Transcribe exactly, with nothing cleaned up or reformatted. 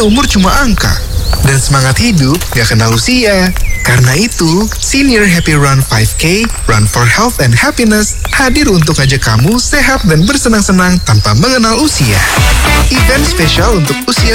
Katanya umur cuma angka. Dan semangat hidup gak kenal usia. Karena itu, Senior Happy Run lima K, Run for Health and Happiness, hadir untuk ajak kamu sehat dan bersenang-senang tanpa mengenal usia. Event spesial untuk usia